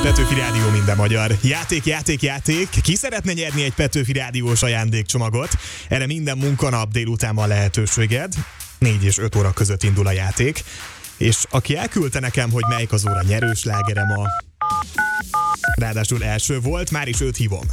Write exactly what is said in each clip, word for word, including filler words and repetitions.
Petőfi Rádió, minden magyar. Játék, játék, játék. Ki szeretne nyerni egy Petőfi Rádiós ajándékcsomagot? Erre minden munkanap délután van lehetőséged. négy és öt óra között indul a játék. És aki elküldte nekem, hogy melyik az óra nyerős slágere ma, ráadásul első volt, már is őt hívom.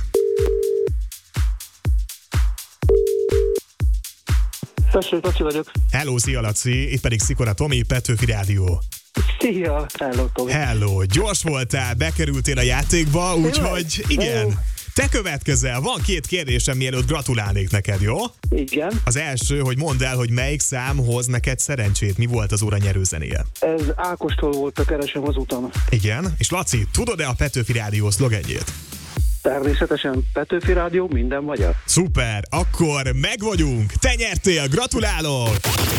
Tessék, Laci vagyok. Hello, szia Laci, itt pedig Szikora Tomi, Petőfi Rádió. Szia, hello Tomi. Hello, gyors voltál, bekerültél a játékba, úgyhogy igen. Te következel, van két kérdésem, mielőtt gratulálnék neked, jó? Igen. Az első, hogy mondd el, hogy melyik szám hoz neked szerencsét, mi volt az óra nyerőzenéje? Ez Ákostól volt a Keresem az utam. Igen, és Laci, tudod-e a Petőfi Rádió szlogenjét? Természetesen Petőfi Rádió, minden magyar. Szuper, akkor megvagyunk, te nyertél, gratulálok!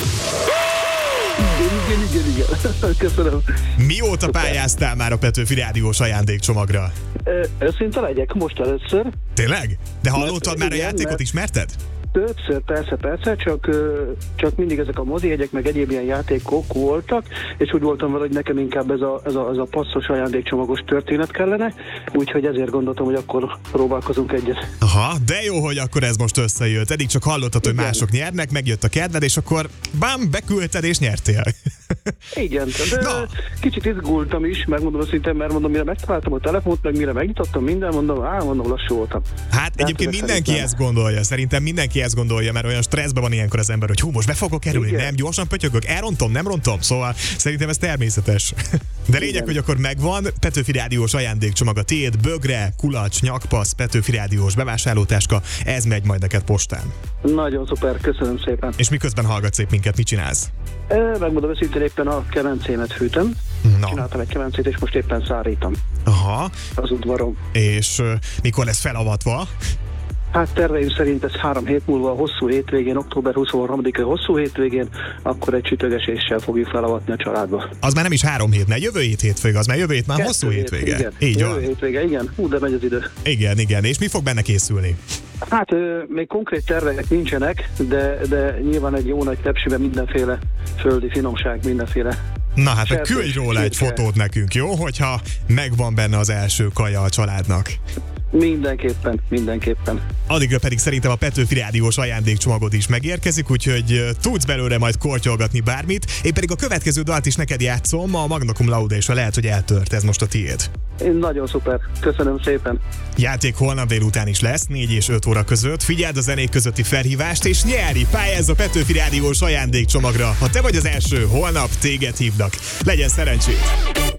Igen, igen, igen, igen. Köszönöm. Mióta pályáztál már a Petőfi Rádiós ajándékcsomagra? Ö, Őszinte legyek, most először. Tényleg? De hallottad már a Igen, játékot, mert- ismerted? Többször, persze, persze, csak, ö, csak mindig ezek a mozijegyek, meg egyéb ilyen játékok voltak, és úgy voltam vele, hogy nekem inkább ez a, ez a, ez a passzos ajándékcsomagos történet kellene, úgyhogy ezért gondoltam, hogy akkor próbálkozunk egyet. Aha, de jó, hogy akkor ez most összejött. Eddig csak hallottad, hogy Igen. mások nyernek, megjött a kedved, és akkor bám, beküldted és nyertél. Igen, de Na. kicsit izgultam is, megmondom szintén, mert mondom, mire megtaláltam a telefont, meg mire megnyitottam minden, mondom, á, mondom, lassú voltam. Hát De egyébként hát mindenki szerintem- ezt gondolja, szerintem mindenki ezt gondolja, mert olyan stresszben van ilyenkor az ember, hogy hú, most be fogok kerülni, Igen. nem, gyorsan pötyögök, elrontom, nem rontom, szóval szerintem ez természetes. De lényeg, Igen. hogy akkor megvan, Petőfi Rádiós ajándékcsomag a tiéd, bögre, kulacs, nyakpasz, Petőfi Rádiós bevásárlótáska, ez megy majd neked postán. Nagyon szuper, köszönöm szépen. És miközben hallgatsz szép minket, mit csinálsz? E, megmondom őszintén, éppen a kemencémet hűtöm. Na. Csináltam egy kemencét, és most éppen szárítom Aha, az udvarom. és uh, mikor lesz felavatva? Hát terveim szerint ez három hét múlva a hosszú hétvégén, október huszonharmadika hosszú hétvégén, akkor egy sütögeséssel fogjuk felavatni a családba. Az már nem is három hét, mert jövő hét hétvége, az már jövő hét már Kettő hosszú hét, hétvége. Igen, Így jövő van. hétvége, igen. Hú, de megy az idő. Igen, igen. És mi fog benne készülni? Hát ö, még konkrét tervek nincsenek, de, de nyilván egy jó nagy tepsiben mindenféle földi finomság, mindenféle. Na hát, Sertés, küldj róla egy csirke. fotót nekünk, jó? Hogyha megvan benne az első kaja a családnak. Mindenképpen, mindenképpen. Addigra pedig szerintem a Petőfi Rádiós ajándékcsomagod is megérkezik, úgyhogy ö, tudsz belőle majd kortyolgatni bármit. Én pedig a következő dalt is neked játszom, a Magna Cum Laude, és lehet, hogy eltört, ez most a tiéd. Én nagyon szuper, köszönöm szépen. Játék holnap délután is lesz, négy és öt óra között. Figyeld a zenék közötti felhívást, és nyerj! Pályázz a Petőfi Rádiós ajándékcsomagra. Ha te vagy az első, holnap téged hívnak. Legyen szerencsét!